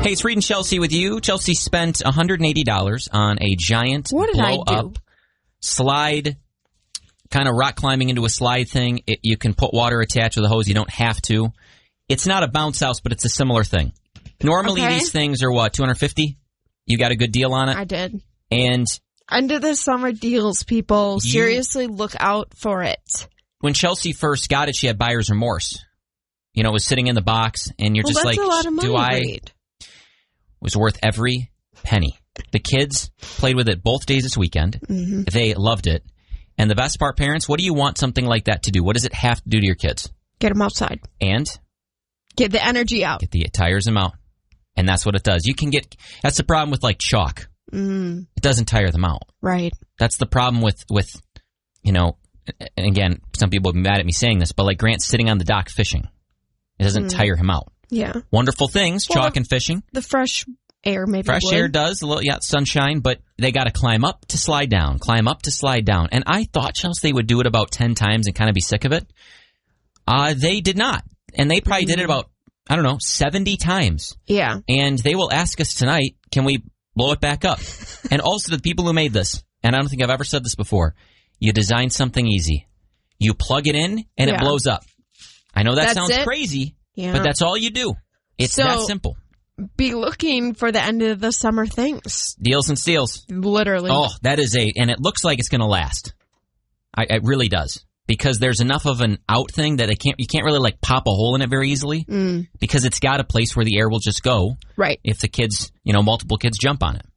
Hey, it's Reed and Chelsea with you. Chelsea spent $180 on a giant blow-up slide, kind of rock climbing into a slide thing. You can put water attached with a hose. You don't have to. It's not a bounce house, but it's a similar thing. Normally, these things are, what, $250? You got a good deal on it? I did. And under the summer deals, people, seriously look out for it. When Chelsea first got it, she had buyer's remorse. You know, it was sitting in the box, and you're just like, a lot of money, do I? Reed. It was worth every penny. The kids played with it both days this weekend. Mm-hmm. They loved it. And the best part, parents, what do you want something like that to do? What does it have to do to your kids? Get them outside. And? Get the energy out. It tires them out. And that's what it does. That's the problem with like chalk. It doesn't tire them out. Right. That's the problem with, you know, and again, some people will be mad at me saying this, but like Grant's sitting on the dock fishing. It doesn't tire him out. Yeah. Wonderful things, chalk and fishing. The fresh air maybe Fresh air does, a little, sunshine, but they got to climb up to slide down, climb up to slide down. And I thought, Chelsea, would do it about 10 times and kind of be sick of it. They did not. And they probably did it about, 70 times. Yeah. And they will ask us tonight, can we blow it back up? And also the people who made this, and I don't think I've ever said this before, you design something easy. You plug it in, and it blows up. I know that sounds crazy, but that's all you do. It's that simple. Be looking for the end of the summer things. Deals and steals. Literally. Oh, that is and it looks like it's going to last. It really does. Because there's enough of an out thing that you can't really like pop a hole in it very easily. Because it's got a place where the air will just go. Right. If the kids, multiple kids jump on it.